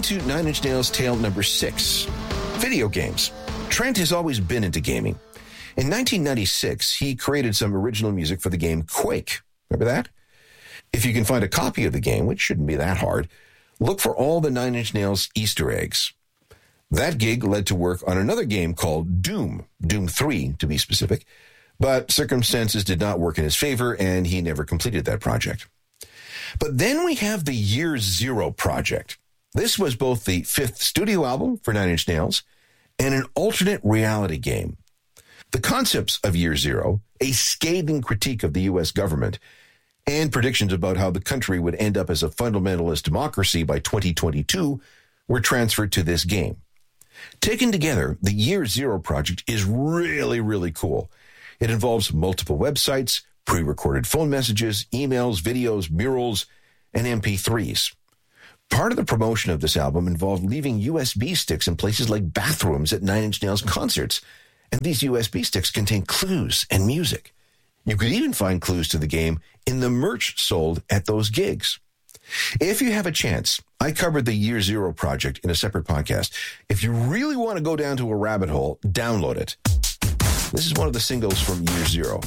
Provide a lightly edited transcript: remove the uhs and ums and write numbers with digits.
into Nine Inch Nails tale number 6, video games. Trent has always been into gaming. In 1996, he created some original music for the game Quake. Remember that? If you can find a copy of the game, which shouldn't be that hard, look for all the Nine Inch Nails Easter eggs. That gig led to work on another game called Doom 3 to be specific, but circumstances did not work in his favor and he never completed that project. But then we have the Year Zero project. This was both the 5th studio album for Nine Inch Nails and an alternate reality game. The concepts of Year Zero, a scathing critique of the U.S. government, and predictions about how the country would end up as a fundamentalist democracy by 2022 were transferred to this game. Taken together, the Year Zero project is really, really cool. It involves multiple websites, pre-recorded phone messages, emails, videos, murals, and MP3s. Part of the promotion of this album involved leaving USB sticks in places like bathrooms at Nine Inch Nails concerts, and these USB sticks contain clues and music. You could even find clues to the game in the merch sold at those gigs. If you have a chance, I covered the Year Zero project in a separate podcast. If you really want to go down to a rabbit hole, download it. This is one of the singles from Year Zero.